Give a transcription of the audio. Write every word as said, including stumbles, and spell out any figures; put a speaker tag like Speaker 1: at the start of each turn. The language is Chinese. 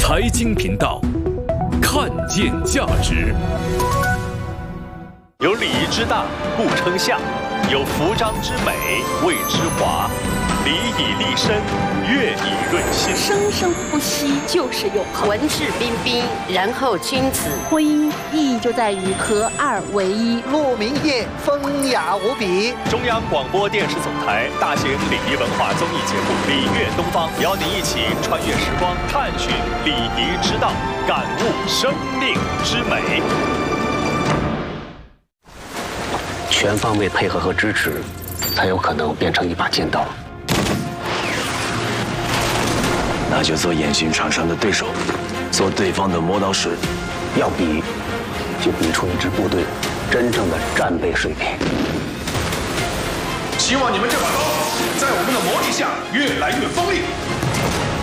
Speaker 1: 财经频道，看见价值。
Speaker 2: 有礼仪之大，故称相；有服装之美，谓之华。礼以立身，乐以润心。
Speaker 3: 生生不息就是永恒。
Speaker 4: 文质彬彬，然后君子。
Speaker 3: 婚姻意义就在于合二为一。
Speaker 5: 鹿鸣夜，风雅无比。
Speaker 2: 中央广播电视总台大型礼仪文化综艺节目《礼乐东方》，邀您一起穿越时光，探寻礼仪之道，感悟生命之美。
Speaker 6: 全方位配合和支持，才有可能变成一把剑刀。
Speaker 7: 那就做演训场上的对手，做对方的磨刀石。
Speaker 6: 要比，就比出一支部队真正的战备水平。
Speaker 8: 希望你们这把刀在我们的磨砺下越来越锋利。